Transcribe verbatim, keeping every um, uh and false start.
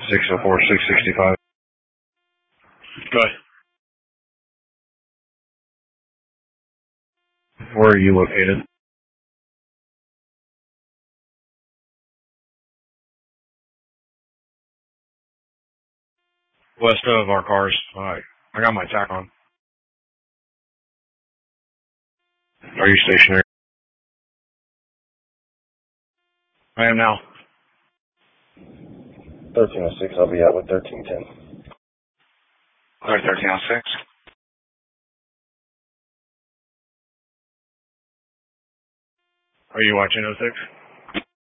six oh four, six sixty-five. Go ahead. Where are you located? West of our cars. Alright. I got my tack on. Are you stationary? I am now. thirteen oh six, I'll be out with thirteen ten. Alright, thirteen oh six. Are you watching oh six?